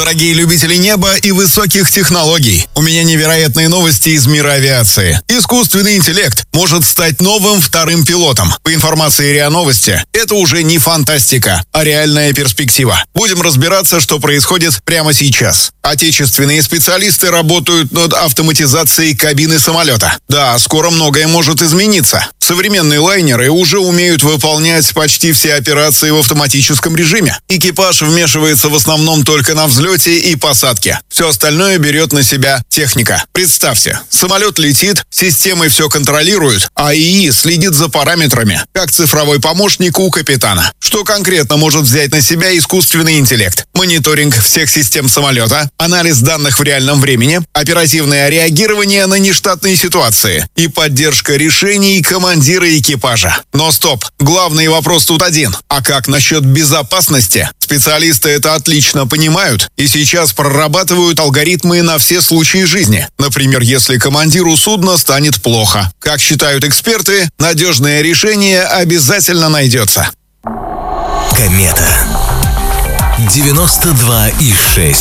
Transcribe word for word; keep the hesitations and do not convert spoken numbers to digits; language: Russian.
Дорогие любители неба и высоких технологий, у меня невероятные новости из мира авиации. Искусственный интеллект может стать новым вторым пилотом. По информации РИА Новости, это уже не фантастика, а реальная перспектива. Будем разбираться, что происходит прямо сейчас. Отечественные специалисты работают над автоматизацией кабины самолета. Да, скоро многое может измениться. Современные лайнеры уже умеют выполнять почти все операции в автоматическом режиме. Экипаж вмешивается в основном только на взлете и посадке. Все остальное берет на себя техника. Представьте, самолет летит, системы все контролируют, а ИИ следит за параметрами, как цифровой помощник у капитана. Что конкретно может взять на себя искусственный интеллект? Мониторинг всех систем самолета, анализ данных в реальном времени, оперативное реагирование на нештатные ситуации и поддержка решений командира экипажа. Но стоп, главный вопрос тут один. А как насчет безопасности? Специалисты это отлично понимают и сейчас прорабатывают алгоритмы на все случаи жизни. Например, если командиру судна станет плохо. Как считают эксперты, надежное решение обязательно найдется. Комета. девяносто два и шесть.